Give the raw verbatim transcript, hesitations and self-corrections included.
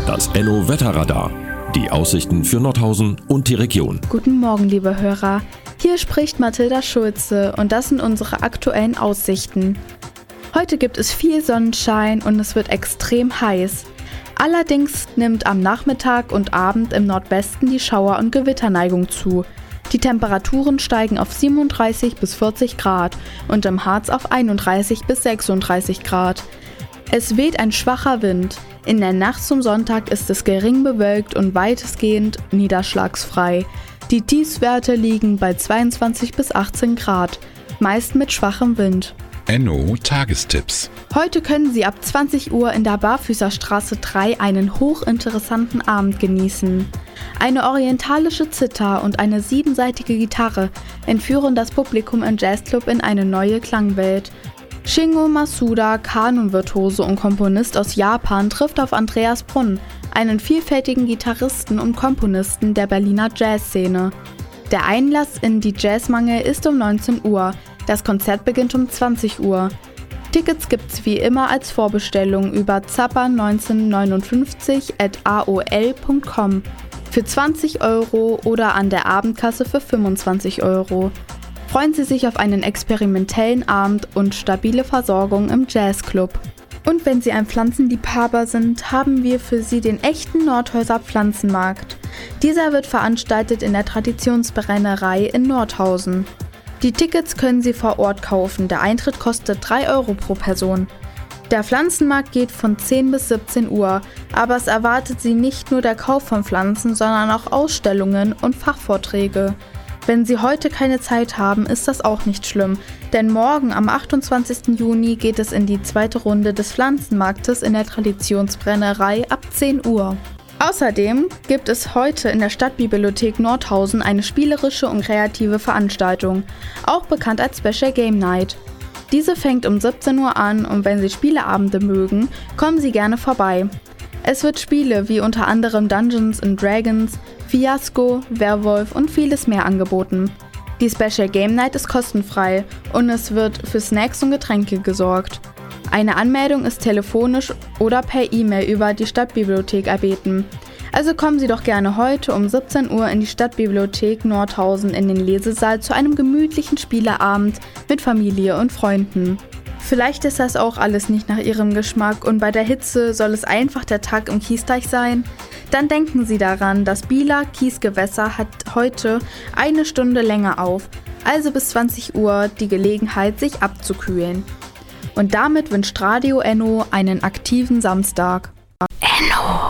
Das Enno Wetterradar. Die Aussichten für Nordhausen und die Region. Guten Morgen, liebe Hörer. Hier spricht Mathilda Schulze und das sind unsere aktuellen Aussichten. Heute gibt es viel Sonnenschein und es wird extrem heiß. Allerdings nimmt am Nachmittag und Abend im Nordwesten die Schauer- und Gewitterneigung zu. Die Temperaturen steigen auf siebenunddreißig bis vierzig Grad und im Harz auf einunddreißig bis sechsunddreißig Grad. Es weht ein schwacher Wind. In der Nacht zum Sonntag ist es gering bewölkt und weitestgehend niederschlagsfrei. Die Tiefstwerte liegen bei zweiundzwanzig bis achtzehn Grad, meist mit schwachem Wind. Enno Tagestipps. Heute können Sie ab zwanzig Uhr in der Barfüßerstraße drei einen hochinteressanten Abend genießen. Eine orientalische Zither und eine siebenseitige Gitarre entführen das Publikum im Jazzclub in eine neue Klangwelt. Shingo Masuda, Kanon-Virtuose und Komponist aus Japan, trifft auf Andreas Brunn, einen vielfältigen Gitarristen und Komponisten der Berliner Jazzszene. Der Einlass in die Jazzmangel ist um neunzehn Uhr, das Konzert beginnt um zwanzig Uhr. Tickets gibt's wie immer als Vorbestellung über zappa neunzehnhundertneunundfünfzig at a o l punkt com für zwanzig Euro oder an der Abendkasse für fünfundzwanzig Euro. Freuen Sie sich auf einen experimentellen Abend und stabile Versorgung im Jazzclub. Und wenn Sie ein Pflanzenliebhaber sind, haben wir für Sie den echten Nordhäuser Pflanzenmarkt. Dieser wird veranstaltet in der Traditionsbrennerei in Nordhausen. Die Tickets können Sie vor Ort kaufen, der Eintritt kostet drei Euro pro Person. Der Pflanzenmarkt geht von zehn bis siebzehn Uhr, aber es erwartet Sie nicht nur der Kauf von Pflanzen, sondern auch Ausstellungen und Fachvorträge. Wenn Sie heute keine Zeit haben, ist das auch nicht schlimm, denn morgen am achtundzwanzigsten Juni geht es in die zweite Runde des Pflanzenmarktes in der Traditionsbrennerei ab zehn Uhr. Außerdem gibt es heute in der Stadtbibliothek Nordhausen eine spielerische und kreative Veranstaltung, auch bekannt als Special Game Night. Diese fängt um siebzehn Uhr an und wenn Sie Spieleabende mögen, kommen Sie gerne vorbei. Es wird Spiele wie unter anderem Dungeons and Dragons, Fiasco, Werwolf und vieles mehr angeboten. Die Special Game Night ist kostenfrei und es wird für Snacks und Getränke gesorgt. Eine Anmeldung ist telefonisch oder per E-Mail über die Stadtbibliothek erbeten. Also kommen Sie doch gerne heute um siebzehn Uhr in die Stadtbibliothek Nordhausen in den Lesesaal zu einem gemütlichen Spieleabend mit Familie und Freunden. Vielleicht ist das auch alles nicht nach Ihrem Geschmack und bei der Hitze soll es einfach der Tag im Kiesteich sein? Dann denken Sie daran, das Bieler Kiesgewässer hat heute eine Stunde länger auf, also bis zwanzig Uhr die Gelegenheit, sich abzukühlen. Und damit wünscht Radio Enno einen aktiven Samstag. Enno.